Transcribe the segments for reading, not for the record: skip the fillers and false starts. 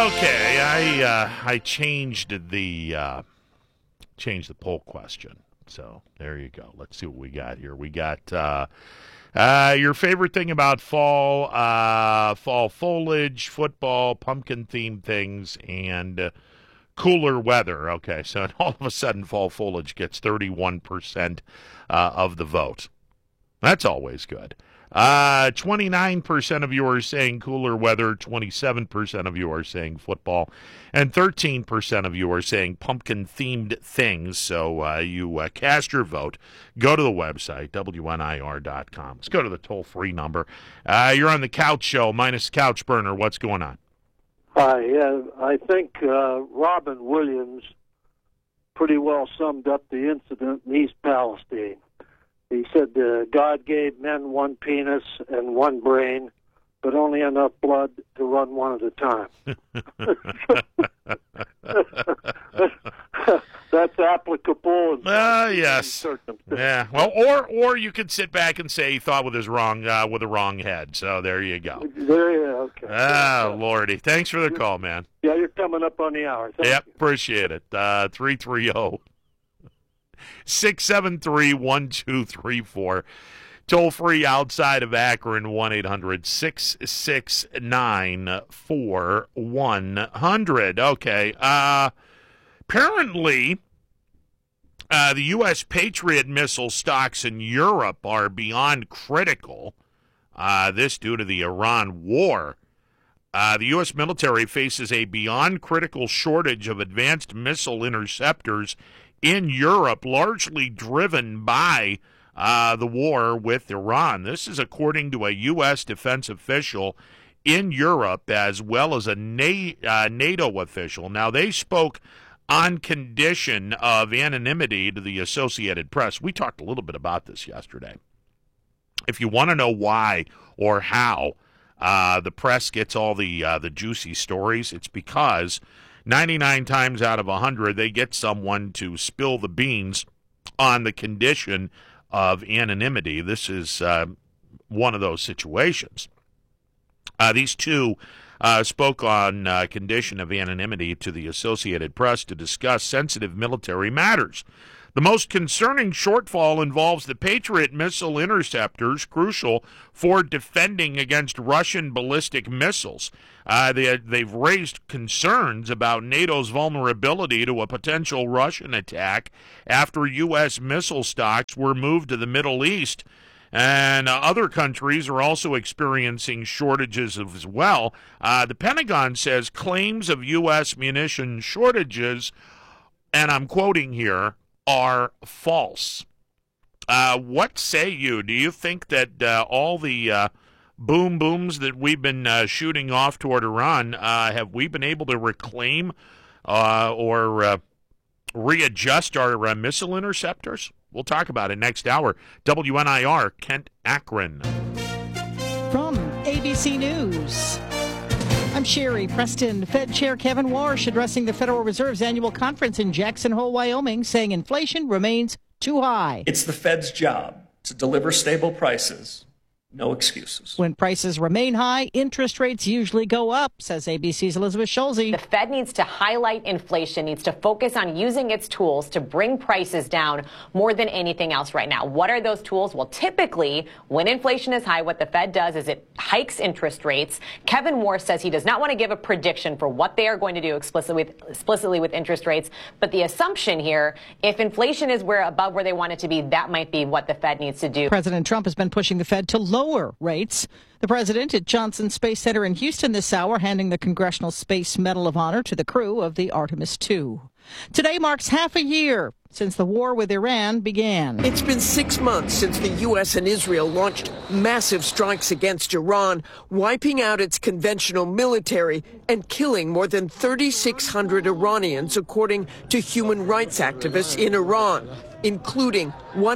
Okay, I changed the poll question. So there you go. Let's see what we got here. We got your favorite thing about fall foliage, football, pumpkin-themed things, and cooler weather. Okay, so all of a sudden fall foliage gets 31% of the vote. That's always good. 29% of you are saying cooler weather, 27% of you are saying football, and 13% of you are saying pumpkin-themed things. So you cast your vote. Go to the website, WNIR.com. Let's go to the toll-free number. You're on the Couch Show, minus Couch Burner. What's going on? Hi, yeah, I think Robin Williams pretty well summed up the incident in East Palestine. He said God gave men one penis and one brain, but only enough blood to run one at a time. That's applicable in yes. circumstances. Yeah. Well, or you could sit back and say he thought with the wrong head. So there you go. Okay. Ah, Lordy. Thanks for the call, man. Yeah, you're coming up on the hour. Thank you. Appreciate it. 330-673-1234. Toll free outside of Akron, 1-800-669-4100. Okay. Apparently, the U.S. Patriot missile stocks in Europe are beyond critical. This due to the Iran war. The U.S. military faces a beyond critical shortage of advanced missile interceptors in Europe, largely driven by the war with Iran. This is according to a U.S. defense official in Europe as well as a NATO official. Now, they spoke on condition of anonymity to the Associated Press. We talked a little bit about this yesterday. If you want to know why or how the press gets all the juicy stories, it's because 99 times out of 100, they get someone to spill the beans on the condition of anonymity. This is one of those situations. These two spoke on condition of anonymity to the Associated Press to discuss sensitive military matters. The most concerning shortfall involves the Patriot missile interceptors, crucial for defending against Russian ballistic missiles. They've raised concerns about NATO's vulnerability to a potential Russian attack after U.S. missile stocks were moved to the Middle East. And other countries are also experiencing shortages as well. The Pentagon says claims of U.S. munition shortages, and I'm quoting here, are false. What say you? Do you think that all the booms that we've been shooting off toward Iran, have we been able to reclaim or readjust our missile interceptors? We'll talk about it next hour. WNIR, Kent, Akron. From ABC News, I'm Sherry Preston. Fed Chair Kevin Warsh addressing the Federal Reserve's annual conference in Jackson Hole, Wyoming, saying inflation remains too high. It's the Fed's job to deliver stable prices. No excuses. When prices remain high, interest rates usually go up, says ABC's Elizabeth Schulze. The Fed needs to highlight inflation, needs to focus on using its tools to bring prices down more than anything else right now. What are those tools? Well, typically, when inflation is high, what the Fed does is it hikes interest rates. Kevin Warsh says he does not want to give a prediction for what they are going to do explicitly with interest rates. But the assumption here, if inflation is above where they want it to be, that might be what the Fed needs to do. President Trump has been pushing the Fed to lower rates. The president at Johnson Space Center in Houston this hour, handing the Congressional Space Medal of Honor to the crew of the Artemis II. Today marks half a year since the war with Iran began. It's been 6 months since the U.S. and Israel launched massive strikes against Iran, wiping out its conventional military and killing more than 3,600 Iranians, according to human rights activists in Iran, including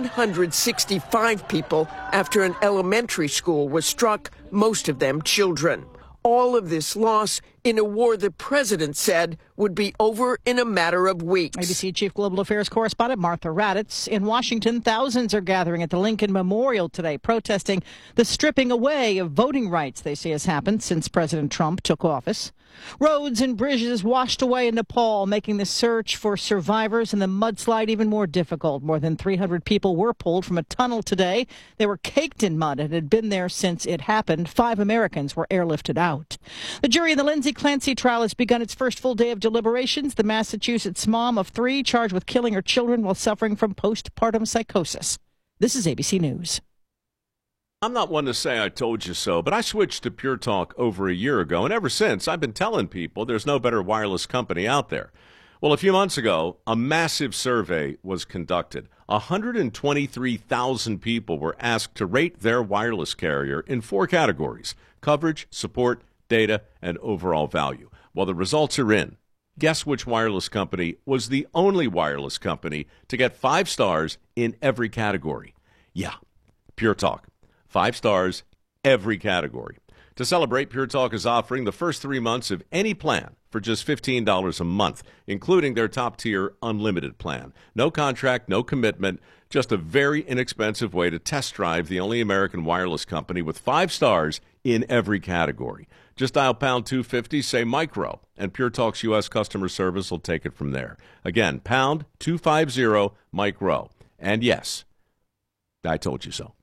165 people after an elementary school was struck, most of them children. All of this loss in a war the president said would be over in a matter of weeks. ABC Chief Global Affairs correspondent Martha Raddatz. In Washington, thousands are gathering at the Lincoln Memorial today, protesting the stripping away of voting rights they say has happened since President Trump took office. Roads and bridges washed away in Nepal, making the search for survivors in the mudslide even more difficult. More than 300 people were pulled from a tunnel today. They were caked in mud and had been there since it happened. 5 Americans were airlifted out. The jury in the Lindsay Clancy trial has begun its first full day of deliberations. The Massachusetts mom of 3 charged with killing her children while suffering from postpartum psychosis. This is ABC News. I'm not one to say I told you so, but I switched to Pure Talk over a year ago, and ever since I've been telling people there's no better wireless company out there. Well, a few months ago, a massive survey was conducted. 123,000 people were asked to rate their wireless carrier in 4 categories: coverage, support, data, and overall value. Well, the results are in. Guess which wireless company was the only wireless company to get 5 stars in every category? Yeah, Pure Talk. 5 stars, every category. To celebrate, Pure Talk is offering the first 3 months of any plan for just $15 a month, including their top-tier unlimited plan. No contract, no commitment, just a very inexpensive way to test drive the only American wireless company with 5 stars in every category. Just dial pound 250, say micro, and Pure Talk's U.S. customer service will take it from there. Again, pound 250, micro. And yes, I told you so.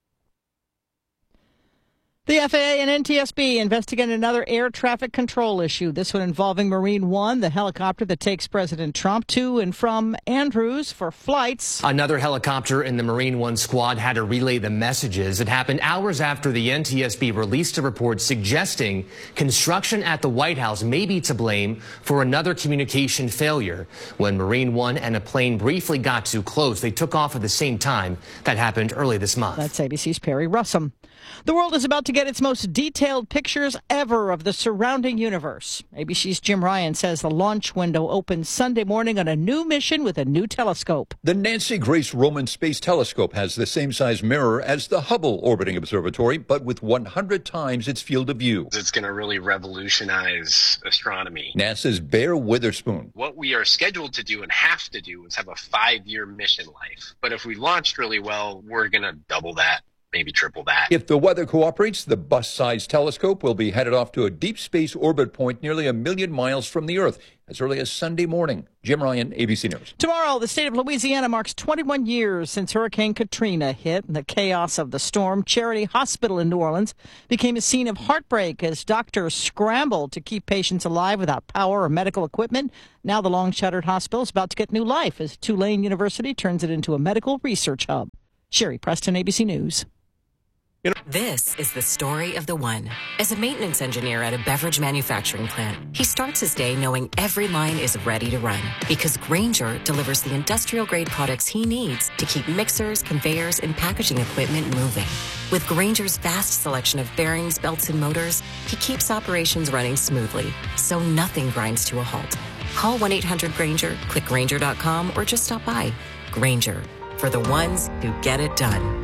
The FAA and NTSB investigate another air traffic control issue, this one involving Marine One, the helicopter that takes President Trump to and from Andrews for flights. Another helicopter in the Marine One squad had to relay the messages. It happened hours after the NTSB released a report suggesting construction at the White House may be to blame for another communication failure. When Marine One and a plane briefly got too close, they took off at the same time. That happened early this month. That's ABC's Perry Russum. The world is about to get its most detailed pictures ever of the surrounding universe. ABC's Jim Ryan says the launch window opens Sunday morning on a new mission with a new telescope. The Nancy Grace Roman Space Telescope has the same size mirror as the Hubble Orbiting Observatory, but with 100 times its field of view. It's going to really revolutionize astronomy. NASA's Bear Witherspoon. What we are scheduled to do and have to do is have a 5-year mission life. But if we launched really well, we're going to double that. Maybe triple that. If the weather cooperates, the bus-sized telescope will be headed off to a deep space orbit point nearly 1 million miles from the Earth as early as Sunday morning. Jim Ryan, ABC News. Tomorrow, the state of Louisiana marks 21 years since Hurricane Katrina hit. In the chaos of the storm, Charity Hospital in New Orleans became a scene of heartbreak as doctors scrambled to keep patients alive without power or medical equipment. Now the long-shuttered hospital is about to get new life as Tulane University turns it into a medical research hub. Sherry Preston, ABC News. This is the story of the one. As a maintenance engineer at a beverage manufacturing plant, he starts his day knowing every line is ready to run because Grainger delivers the industrial-grade products he needs to keep mixers, conveyors, and packaging equipment moving. With Grainger's vast selection of bearings, belts, and motors, he keeps operations running smoothly, so nothing grinds to a halt. Call 1-800-GRAINGER, click Grainger.com, or just stop by. Grainger, for the ones who get it done.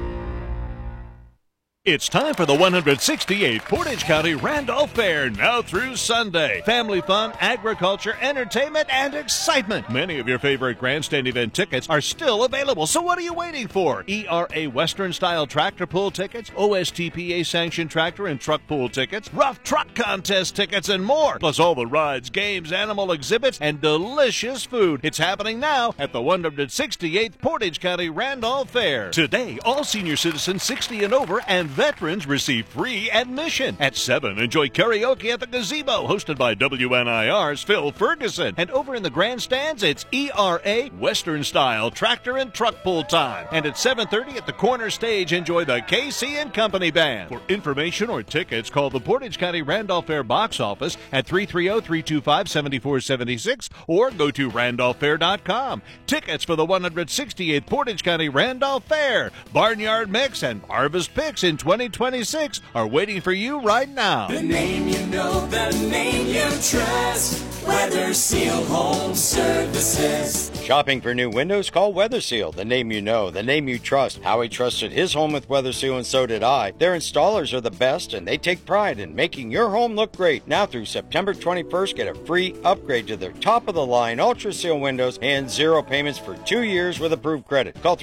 It's time for the 168th Portage County Randolph Fair, now through Sunday. Family fun, agriculture, entertainment, and excitement. Many of your favorite grandstand event tickets are still available, so what are you waiting for? ERA Western-style tractor pull tickets, OSTPA-sanctioned tractor and truck pull tickets, rough truck contest tickets, and more. Plus all the rides, games, animal exhibits, and delicious food. It's happening now at the 168th Portage County Randolph Fair. Today, all senior citizens 60 and over and veterans receive free admission. At 7, enjoy karaoke at the Gazebo, hosted by WNIR's Phil Ferguson. And over in the grandstands, it's ERA Western-style tractor and truck pull time. And at 7:30 at the corner stage, enjoy the KC and Company Band. For information or tickets, call the Portage County Randolph Fair box office at 330-325-7476 or go to randolphfair.com. Tickets for the 168th Portage County Randolph Fair, Barnyard Mix, and Harvest Picks in 2026 are waiting for you right now. The name you know, the name you trust. Weather Seal Home Services. Shopping for new windows? Call WeatherSeal, the name you know, the name you trust. Howie trusted his home with WeatherSeal, and so did I. Their installers are the best, and they take pride in making your home look great. Now through September 21st, get a free upgrade to their top-of-the-line Ultra Seal windows and 0 payments for 2 years with approved credit. Call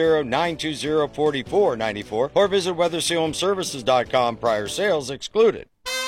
330-920-4494 or visit WeatherSealHomeservices.com. Prior sales excluded.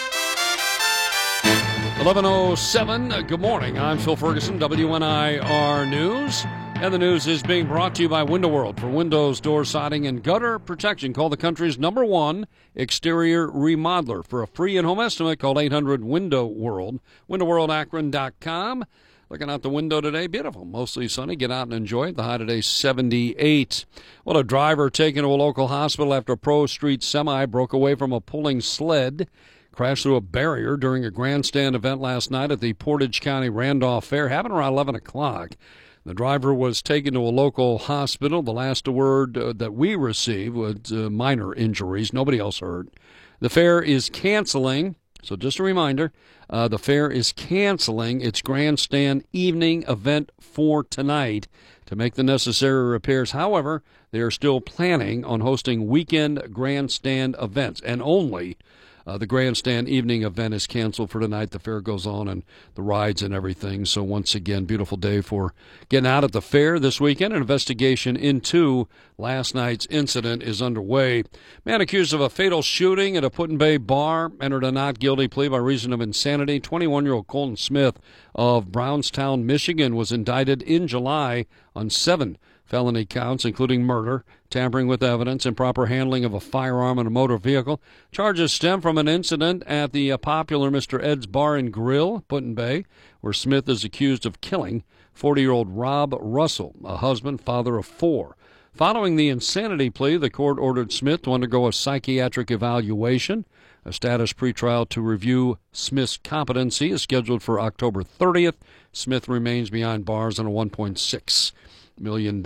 11:07. Good morning. I'm Phil Ferguson, WNIR News. And the news is being brought to you by Window World. For windows, door siding, and gutter protection, call the country's #1 exterior remodeler. For a free in-home estimate, call 800-WINDOW-WORLD. WindowWorldAkron.com. Looking out the window today, beautiful, mostly sunny. Get out and enjoy it. The high today, 78. Well, a driver taken to a local hospital after a Pro Street semi broke away from a pulling sled. Crashed through a barrier during a grandstand event last night at the Portage County Randolph Fair. Happened around 11 o'clock. The driver was taken to a local hospital. The last word that we received was minor injuries. Nobody else hurt. The fair is canceling. So just a reminder, the fair is canceling its grandstand evening event for tonight to make the necessary repairs. However, they are still planning on hosting weekend grandstand events, and only the grandstand evening event is canceled for tonight. The fair goes on and the rides and everything. So once again, beautiful day for getting out at the fair this weekend. An investigation into last night's incident is underway. Man accused of a fatal shooting at a Put-in-Bay bar entered a not guilty plea by reason of insanity. 21-year-old Colton Smith of Brownstown, Michigan, was indicted in July on 7 felony counts, including murder, tampering with evidence, improper handling of a firearm and a motor vehicle. Charges stem from an incident at the popular Mr. Ed's Bar and Grill, Put-in-Bay, where Smith is accused of killing 40-year-old Rob Russell, a husband, father of 4. Following the insanity plea, the court ordered Smith to undergo a psychiatric evaluation. A status pretrial to review Smith's competency is scheduled for October 30th. Smith remains behind bars on a $1.6 million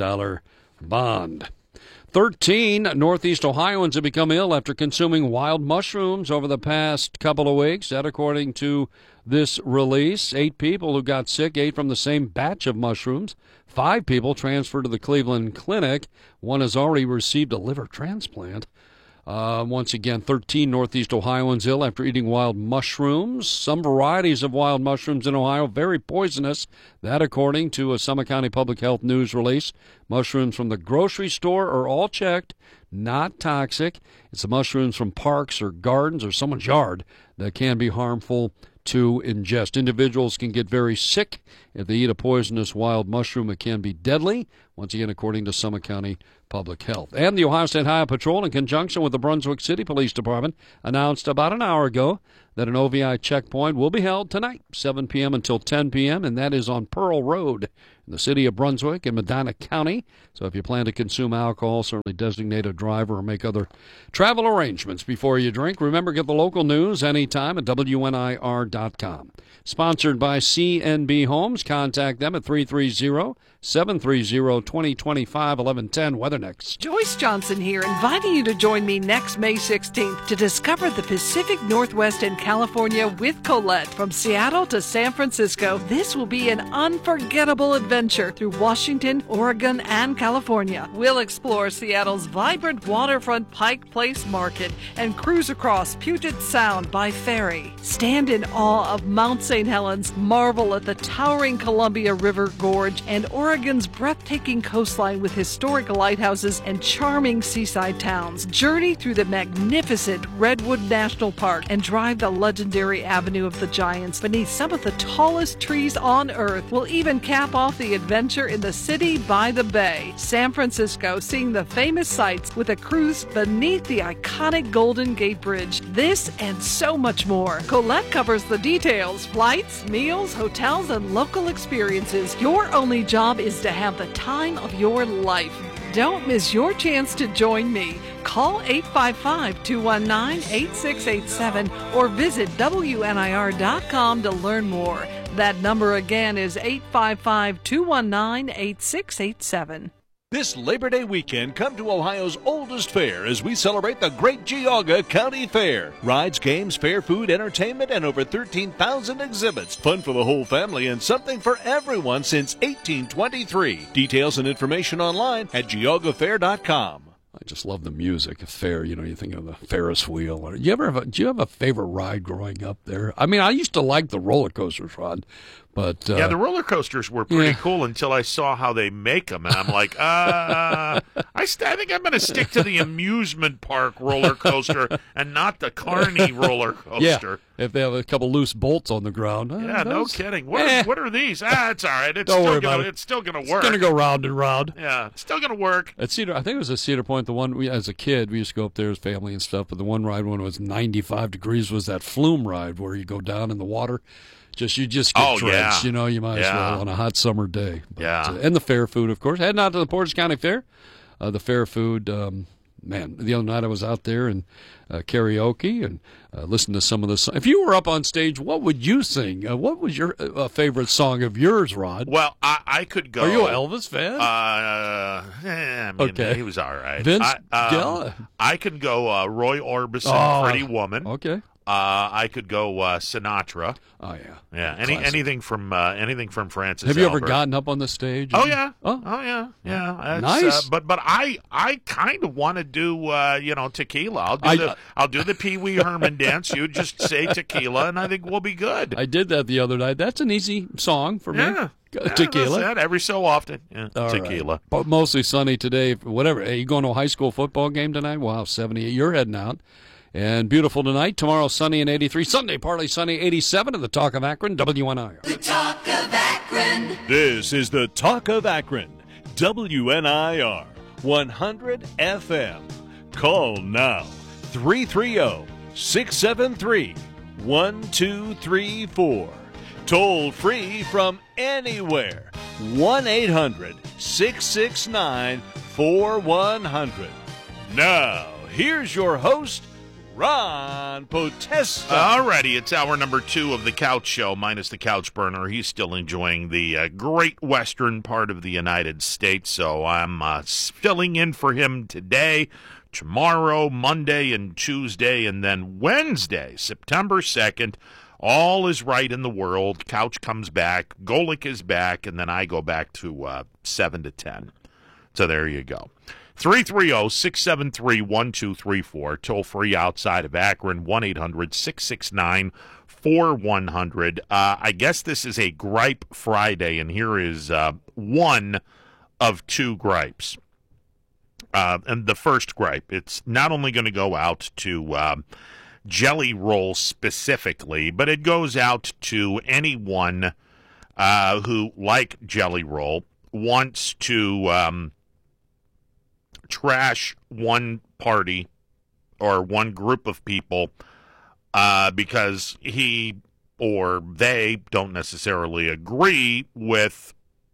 bond. 13 Northeast Ohioans have become ill after consuming wild mushrooms over the past couple of weeks. That according to this release. 8 people who got sick ate from the same batch of mushrooms. 5 people transferred to the Cleveland Clinic. 1 has already received a liver transplant. Once again, 13 Northeast Ohioans ill after eating wild mushrooms. Some varieties of wild mushrooms in Ohio, very poisonous. That according to a Summit County Public Health News release. Mushrooms from the grocery store are all checked, not toxic. It's the mushrooms from parks or gardens or someone's yard that can be harmful to ingest. Individuals can get very sick if they eat a poisonous wild mushroom. It can be deadly, once again, according to Summit County Public Health. And the Ohio State Highway Patrol, in conjunction with the Brunswick City Police Department, announced about an hour ago that an OVI checkpoint will be held tonight, 7 p.m. until 10 p.m., and that is on Pearl Road in the city of Brunswick in Medina County. So if you plan to consume alcohol, certainly designate a driver or make other travel arrangements before you drink. Remember, get the local news anytime at WNIR.com. Sponsored by CNB Homes. Contact them at 330-730-2025, 1110. Weather next. Joyce Johnson here, inviting you to join me next May 16th to discover the Pacific Northwest and California with Colette. From Seattle to San Francisco, this will be an unforgettable adventure through Washington, Oregon, and California. We'll explore Seattle's vibrant waterfront Pike Place Market and cruise across Puget Sound by ferry. Stand in awe of Mount St. Helens, marvel at the towering Columbia River Gorge, and Oregon's breathtaking coastline with historic lighthouses and charming seaside towns. Journey through the magnificent Redwood National Park and drive the legendary Avenue of the Giants beneath some of the tallest trees on Earth. We'll even cap off the adventure in the city by the bay. San Francisco, seeing the famous sights with a cruise beneath the iconic Golden Gate Bridge. This and so much more. Colette covers the details: flights, meals, hotels, and local experiences. Your only job is to have the time of your life. Don't miss your chance to join me. Call 855-219-8687 or visit WNIR.com to learn more. That number again is 855-219-8687. This Labor Day weekend, come to Ohio's oldest fair as we celebrate the Great Geauga County Fair. Rides, games, fair food, entertainment, and over 13,000 exhibits. Fun for the whole family and something for everyone since 1823. Details and information online at geaugafair.com. I just love the music. A fair, you think of the Ferris wheel. Do you have a favorite ride growing up there? I mean, I used to like the roller coasters, Rod, but the roller coasters were pretty cool until I saw how they make them, and I'm like, I think I'm going to stick to the amusement park roller coaster and not the Carney roller coaster. Yeah, if they have a couple loose bolts on the ground. No kidding. What are these? It's all right. It's still going to work. It's going to go round and round. Yeah, it's still going to work. At Cedar, I think it was at Cedar Point. The one as a kid we used to go up there as family and stuff. But the one ride when it was 95 degrees was that flume ride where you go down in the water. You just get drenched. Yeah. You might as well on a hot summer day. But, yeah. And the fair food, of course. Heading out to the Portage County Fair. The fair food. Man, the other night I was out there and karaoke and listened to some of the songs. If you were up on stage, what would you sing? What was your favorite song of yours, Rod? Well, I could go. Are you an Elvis fan? He was all right. Vince I could go Roy Orbison, Pretty Woman. Okay. I could go Sinatra. Oh yeah, yeah. Anything from Francis. Have you Albert. ever gotten up on the stage? Oh yeah. Oh yeah. Nice. But I kind of want to do tequila. I'll do the Pee Wee Herman dance. You just say tequila, and I think we'll be good. I did that the other night. That's an easy song for me. Yeah. Tequila. That's it, every so often. Yeah, tequila. Right. But mostly sunny today. Whatever. Hey, you going to a high school football game tonight? Wow, 78. You're heading out. And beautiful tonight. Tomorrow, sunny and 83. Sunday, partly sunny, 87 at the Talk of Akron, WNIR. The Talk of Akron. This is the Talk of Akron, WNIR, 100 FM. Call now, 330-673-1234. Toll free from anywhere, 1-800-669-4100. Now, here's your host, Ron Potesta. Alrighty, it's hour number 2 of the Couch Show, minus the Couch Burner. He's still enjoying the great western part of the United States, so I'm filling in for him today, tomorrow, Monday, and Tuesday, and then Wednesday, September 2nd. All is right in the world. Couch comes back, Golick is back, and then I go back to 7 to 10. So there you go. 330-673-1234. Toll free outside of Akron, 1-800-669-4100. I guess this is a Gripe Friday, and here is one of 2 gripes. And the first gripe, it's not only going to go out to Jelly Roll specifically, but it goes out to anyone who, like Jelly Roll, wants to trash one party or one group of people because he or they don't necessarily agree with,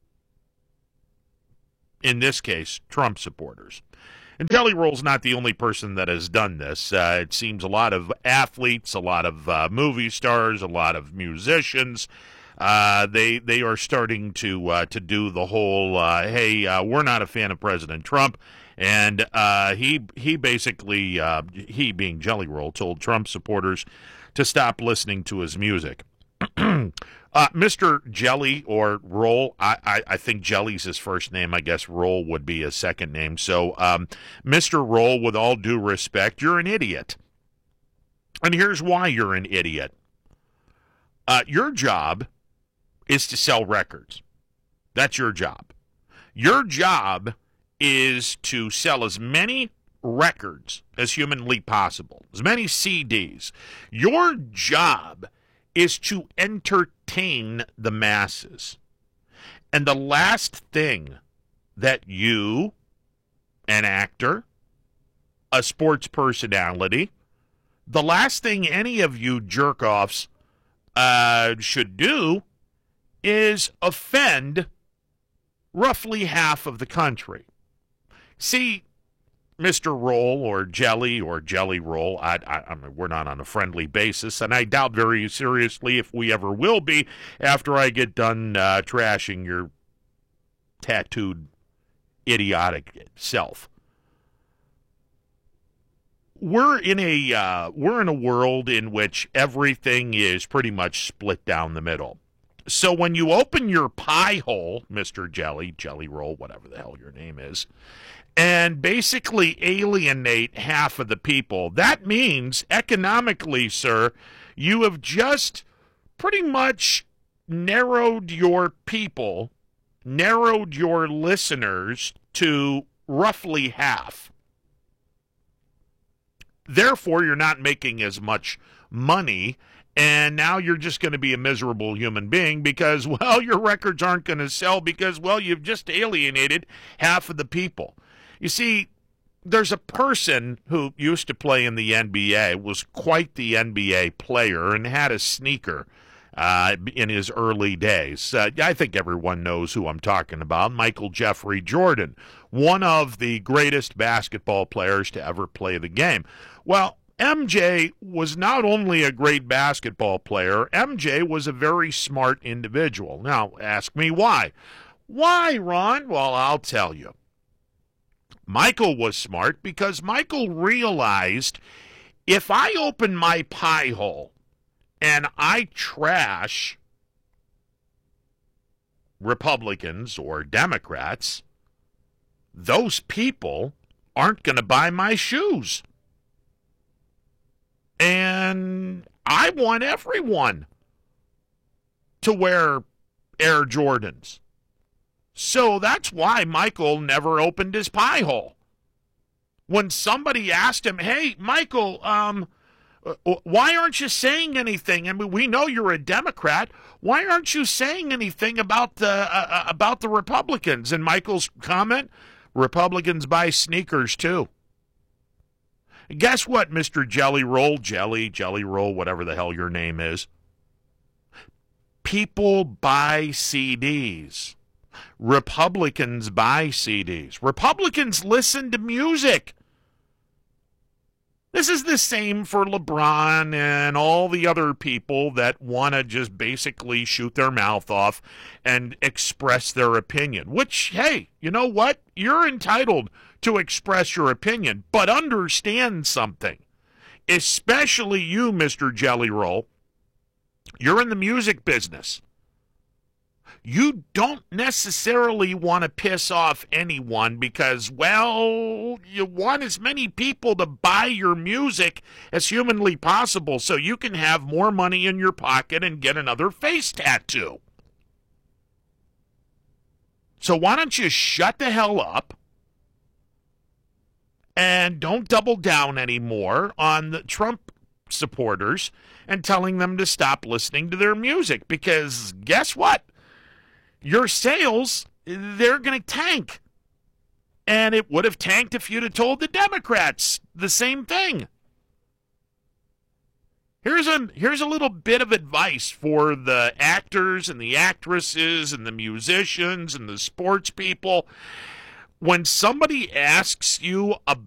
in this case, Trump supporters. And Jelly Roll's not the only person that has done this. It seems a lot of athletes, a lot of movie stars, a lot of musicians, they are starting to do the whole, hey, we're not a fan of President Trump. And he basically, he being Jelly Roll, told Trump supporters to stop listening to his music. Mr. Jelly or Roll, I think Jelly's his first name. I guess Roll would be his second name. So, Mr. Roll, with all due respect, you're an idiot. And here's why you're an idiot. Your job is to sell records. That's your job. Your job is to sell as many records as humanly possible, as many CDs. Your job is to entertain the masses. And the last thing that you, an actor, a sports personality, the last thing any of you jerk-offs should do is offend roughly half of the country. See, Mr. Roll or Jelly Roll, I mean, we're not on a friendly basis, and I doubt very seriously if we ever will be after I get done trashing your tattooed idiotic self. We're in a world in which everything is pretty much split down the middle. So when you open your pie hole, Mr. Jelly Roll, whatever the hell your name is, and basically alienate half of the people, that means economically, sir, you have just pretty much narrowed your people, narrowed your listeners to roughly half. Therefore, you're not making as much money, and now you're just going to be a miserable human being because, well, your records aren't going to sell because, well, you've just alienated half of the people. You see, there's a person who used to play in the NBA, was quite the NBA player, and had a sneaker in his early days. I think everyone knows who I'm talking about, Michael Jeffrey Jordan, one of the greatest basketball players to ever play the game. Well, MJ was not only a great basketball player, MJ was a very smart individual. Now, ask me why. Why, Ron? Well, I'll tell you. Michael was smart because Michael realized if I open my pie hole and I trash Republicans or Democrats, those people aren't going to buy my shoes. And I want everyone to wear Air Jordans. So that's why Michael never opened his pie hole. When somebody asked him, hey, Michael, why aren't you saying anything? I mean, we know you're a Democrat. Why aren't you saying anything about the Republicans? And Michael's comment, Republicans buy sneakers too. Guess what, Mr. Jelly Roll, whatever the hell your name is? People buy CDs. Republicans buy CDs. Republicans listen to music. This is the same for LeBron and all the other people that want to just basically shoot their mouth off and express their opinion, which, hey, you know what? You're entitled to express your opinion, but understand something, especially you, Mr. Jelly Roll. You're in the music business. You don't necessarily want to piss off anyone because, well, you want as many people to buy your music as humanly possible so you can have more money in your pocket and get another face tattoo. So why don't you shut the hell up and don't double down anymore on the Trump supporters and telling them to stop listening to their music, because guess what? Your sales, they're going to tank. And it would have tanked if you'd have told the Democrats the same thing. Here's a little bit of advice for the actors and the actresses and the musicians and the sports people. When somebody asks you about